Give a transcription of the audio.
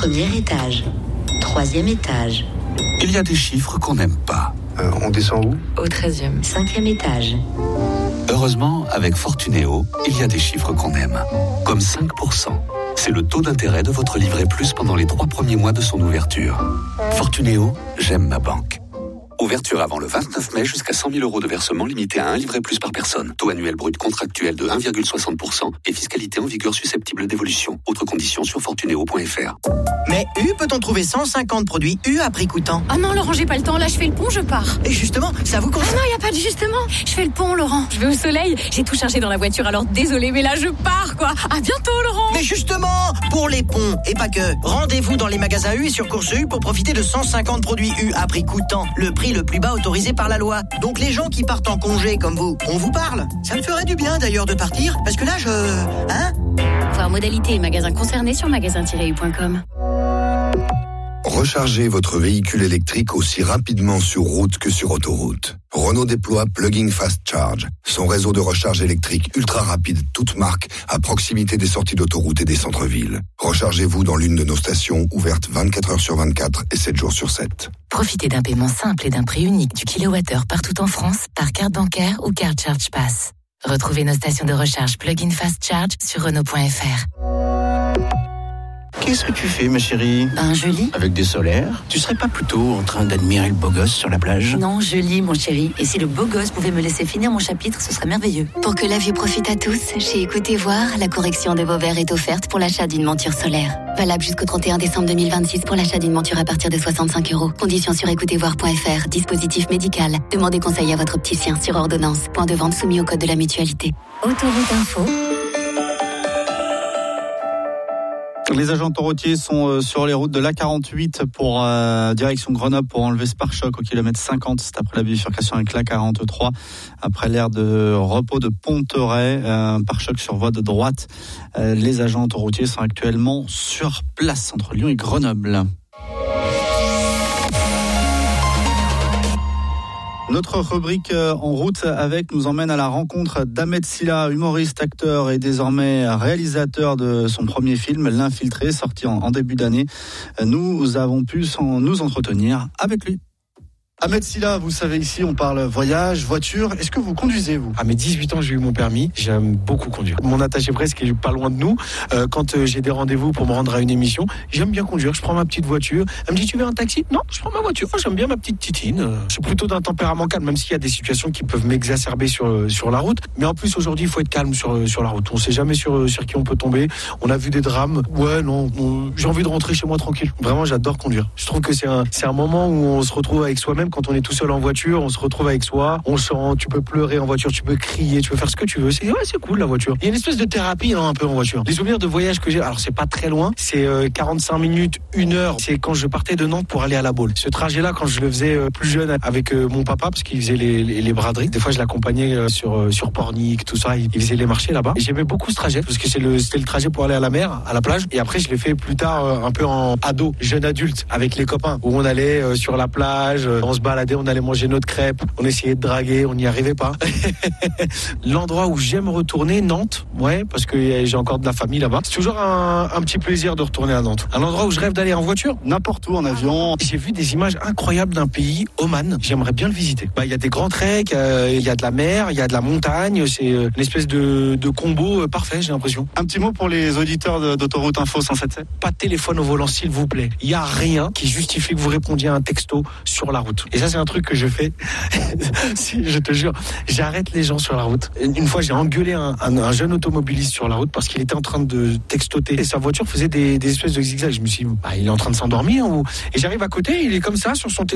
Premier étage. 3e étage. Il y a des chiffres qu'on n'aime pas. On descend où ? Au 13e. 5e étage. Heureusement, avec Fortunéo, il y a des chiffres qu'on aime. Comme 5%. C'est le taux d'intérêt de votre livret plus pendant les 3 premiers mois de son ouverture. Fortunéo, j'aime ma banque. Ouverture avant le 29 mai jusqu'à 100 000 € de versement limité à un livret plus par personne. Taux annuel brut contractuel de 1,60% et fiscalité en vigueur susceptible d'évolution. Autres conditions sur fortunéo.fr. Mais U peut-on trouver 150 produits U à prix coûtant? Ah non Laurent, j'ai pas le temps, là je fais le pont, je pars. Et justement, ça vous concerne? Ah non, y a pas de justement. Je fais le pont Laurent, je vais au soleil. J'ai tout chargé dans la voiture, alors désolé, mais là je pars quoi. À bientôt Laurent. Mais justement, pour les ponts et pas que, rendez-vous dans les magasins U et sur Course U pour profiter de 150 produits U à prix coûtant. Le prix le plus bas autorisé par la loi. Donc les gens qui partent en congé comme vous, on vous parle. Ça me ferait du bien d'ailleurs de partir, parce que là Voir modalités et magasins concernés sur magasin-u.com. Rechargez votre véhicule électrique aussi rapidement sur route que sur autoroute. Renault déploie Plug-in Fast Charge, son réseau de recharge électrique ultra rapide, toute marque, à proximité des sorties d'autoroute et des centres-villes. Rechargez-vous dans l'une de nos stations ouvertes 24 heures sur 24 et 7 jours sur 7. Profitez d'un paiement simple et d'un prix unique du kilowattheure partout en France par carte bancaire ou carte Charge Pass. Retrouvez nos stations de recharge Plug-in Fast Charge sur Renault.fr. Qu'est-ce que tu fais, ma chérie? Je lis. Avec des solaires? Tu serais pas plutôt en train d'admirer le beau gosse sur la plage? Non, je lis, mon chéri. Et si le beau gosse pouvait me laisser finir mon chapitre, ce serait merveilleux. Pour que la vue profite à tous, chez Écoutez Voir, la correction de vos verres est offerte pour l'achat d'une monture solaire. Valable jusqu'au 31 décembre 2026 pour l'achat d'une monture à partir de 65 €. Conditions sur écoutezvoir.fr. Dispositif médical. Demandez conseil à votre opticien sur ordonnance. Point de vente soumis au code de la mutualité. Autoroute Info. Les agents autoroutiers sont sur les routes de l'A48 pour direction Grenoble pour enlever ce pare-choc au kilomètre 50. C'est après la bifurcation avec l'A43. Après l'aire de repos de Ponteray, pare-choc sur voie de droite. Les agents autoroutiers sont actuellement sur place entre Lyon et Grenoble. Notre rubrique En route avec nous emmène à la rencontre d'Ahmed Silla, humoriste, acteur et désormais réalisateur de son premier film, L'Infiltré, sorti en début d'année. Nous avons pu nous entretenir avec lui. Ahmed Silla, vous savez, ici on parle voyage, voiture. Est-ce que vous conduisez, vous? À mes 18 ans, j'ai eu mon permis. J'aime beaucoup conduire. Mon attaché presse qui est pas loin de nous. Quand j'ai des rendez-vous pour me rendre à une émission, j'aime bien conduire. Je prends ma petite voiture. Elle me dit, tu veux un taxi? Non, je prends ma voiture. J'aime bien ma petite titine. Je suis plutôt d'un tempérament calme, même s'il y a des situations qui peuvent m'exacerber sur la route. Mais en plus, aujourd'hui, il faut être calme sur la route. On sait jamais sur qui on peut tomber. On a vu des drames. Ouais, non, j'ai envie de rentrer chez moi tranquille. Vraiment, j'adore conduire. Je trouve que c'est un moment où on se retrouve avec soi-même. Quand on est tout seul en voiture, on se retrouve avec soi, on chante, tu peux pleurer en voiture, tu peux crier, tu peux faire ce que tu veux. C'est cool la voiture. Il y a une espèce de thérapie un peu en voiture. Les souvenirs de voyage que j'ai, alors c'est pas très loin, c'est 45 minutes, 1 heure. C'est quand je partais de Nantes pour aller à La Baule. Ce trajet-là, quand je le faisais plus jeune avec mon papa, parce qu'il faisait les braderies. Des fois, je l'accompagnais sur Pornic, tout ça. Il faisait les marchés là-bas. Et j'aimais beaucoup ce trajet parce que c'était le trajet pour aller à la mer, à la plage. Et après, je l'ai fait plus tard un peu en ado, jeune adulte, avec les copains, où on allait sur la plage, on se baladait, on allait manger notre crêpe, on essayait de draguer, on n'y arrivait pas. L'endroit où j'aime retourner, Nantes, ouais, parce que j'ai encore de la famille là-bas. C'est toujours un petit plaisir de retourner à Nantes. Un endroit où je rêve d'aller en voiture, n'importe où, en avion. J'ai vu des images incroyables d'un pays, Oman. J'aimerais bien le visiter. Il y a des grands treks, il y a de la mer, il y a de la montagne. C'est une espèce de combo parfait, j'ai l'impression. Un petit mot pour les auditeurs d'Autoroute Info 107.7. Pas de téléphone au volant, s'il vous plaît. Il y a rien qui justifie que vous répondiez à un texto sur la route. Et ça, c'est un truc que je fais. Si, je te jure, j'arrête les gens sur la route. Une fois, j'ai engueulé un jeune automobiliste sur la route parce qu'il était en train de textoter et sa voiture faisait des espèces de zigzags. Je me suis dit, il est en train de s'endormir et j'arrive à côté, il est comme ça sur son téléphone.